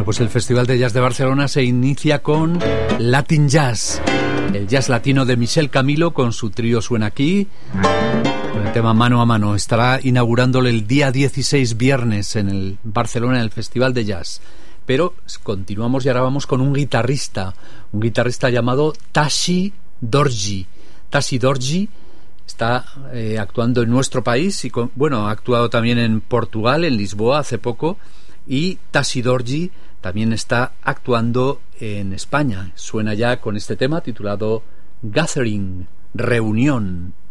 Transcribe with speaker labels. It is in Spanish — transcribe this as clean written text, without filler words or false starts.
Speaker 1: Bueno, pues el Festival de Jazz de Barcelona se inicia con Latin Jazz, el jazz latino de Michel Camilo con su trío Suena Aquí, con el tema Mano a Mano. Estará inaugurándole el día 16, viernes, en el Barcelona, en el Festival de Jazz. Pero continuamos y ahora vamos con un guitarrista llamado Tashi Dorji. Tashi Dorji está actuando en nuestro país y ha actuado también en Portugal, en Lisboa hace poco, y Tashi Dorji también está actuando en España. Suena ya con este tema titulado Gathering, Reunión.